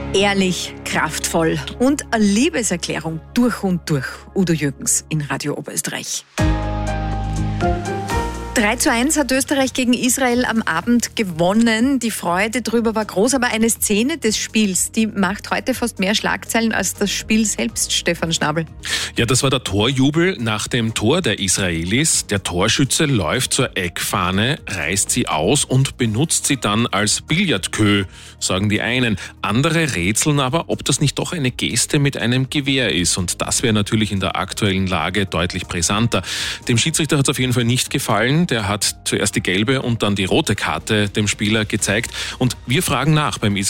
Ehrlich, kraftvoll und eine Liebeserklärung durch und durch. Udo Jürgens in Radio Oberösterreich. 3:1 hat Österreich gegen Israel am Abend gewonnen. Die Freude darüber war groß, aber eine Szene des Spiels, die macht heute fast mehr Schlagzeilen als das Spiel selbst, Stefan Schnabel. Ja, das war der Torjubel nach dem Tor der Israelis. Der Torschütze läuft zur Eckfahne, reißt sie aus und benutzt sie dann als Billardqueue, sagen die einen. Andere rätseln aber, ob das nicht doch eine Geste mit einem Gewehr ist. Und das wäre natürlich in der aktuellen Lage deutlich brisanter. Dem Schiedsrichter hat es auf jeden Fall nicht gefallen. Der hat zuerst die gelbe und dann die rote Karte dem Spieler gezeigt. Und wir fragen nach beim